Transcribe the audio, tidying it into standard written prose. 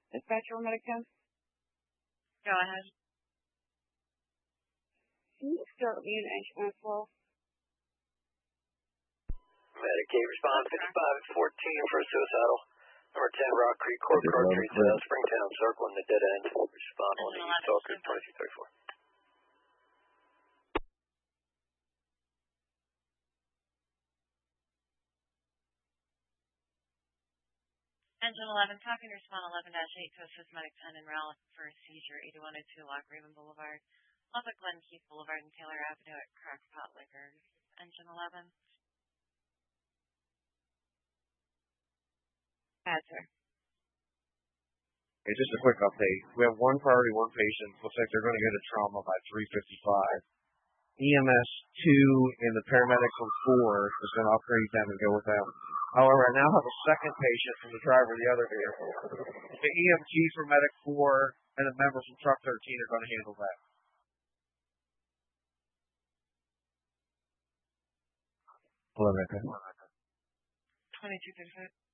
Dispatcher or Medic 10? Go ahead. Can you start me an engine flow? Medic 8, respond 55 at 14 for suicidal. Number 10, Rock Creek, Court Car 3 Springtown, circling the dead end. Respond on the Stalker 2234. Engine 11, talking to respond 11-8 to assist Medic 10 in Raleigh for a seizure, 8102 Lock Raven Boulevard, off of Glenkeith Boulevard and Taylor Avenue at Crackpot Liquors. Engine 11. Sir. Okay, just a quick update. We have one priority, one patient. Looks like they're going to get a trauma by 3:55. EMS 2 and the paramedic from 4 is going to upgrade them and go with them. However, I now have a second patient from the driver of the other vehicle. The EMT from medic 4 and a member from truck 13 are going to handle that. 2235.